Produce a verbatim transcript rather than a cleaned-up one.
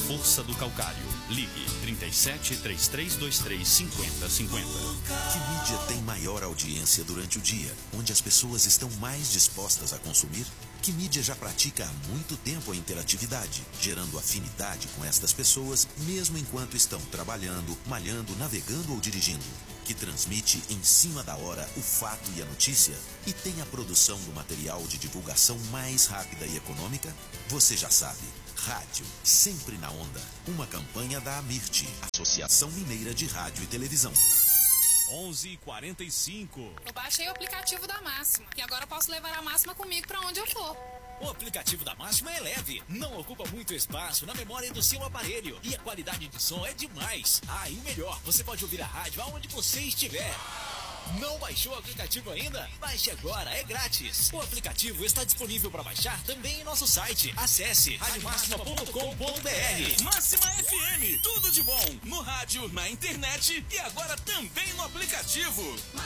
força do calcário. Ligue trinta e sete, três três dois três, cinquenta cinquenta. Que mídia tem maior audiência durante o dia, onde as pessoas estão mais dispostas a consumir? Que mídia já pratica há muito tempo a interatividade, gerando afinidade com estas pessoas, mesmo enquanto estão trabalhando, malhando, navegando ou dirigindo? Que transmite em cima da hora o fato e a notícia e tem a produção do material de divulgação mais rápida e econômica? Você já sabe. Rádio, sempre na onda. Uma campanha da AMIRT, Associação Mineira de Rádio e Televisão. onze e quarenta e cinco. Eu baixei o aplicativo da Máxima e agora eu posso levar a Máxima comigo pra onde eu for. O aplicativo da Máxima é leve, não ocupa muito espaço na memória do seu aparelho e a qualidade de som é demais. Ah, e o melhor, você pode ouvir a rádio aonde você estiver. Não baixou o aplicativo ainda? Baixe agora, é grátis. O aplicativo está disponível para baixar também em nosso site. Acesse rádio máxima ponto com ponto br. Máxima F M, tudo de bom no rádio, na internet e agora também no aplicativo.